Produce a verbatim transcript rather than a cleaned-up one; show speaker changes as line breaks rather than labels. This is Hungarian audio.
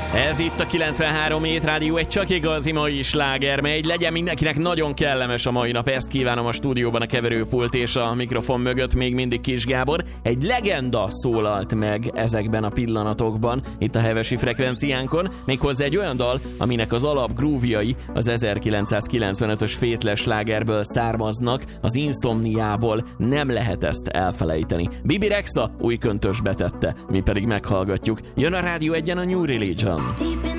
Ez itt a kilencvenhárom Hét Rádió, egy csak igazi mai sláger megy. Legyen mindenkinek nagyon kellemes a mai nap. Ezt kívánom a stúdióban a keverőpult és a mikrofon mögött még mindig Kis Gábor. Egy legenda szólalt meg ezekben a pillanatokban itt a hevesi frekvenciánkon. Méghozzá egy olyan dal, aminek az alap grúvjai az ezerkilencszázkilencvenötös Fétles slágerből származnak. Az Insomniából nem lehet ezt elfelejteni. Bibi Rexha új köntösbe tette, mi pedig meghallgatjuk. Jön a Rádió Egyen a New Religion.
Deep in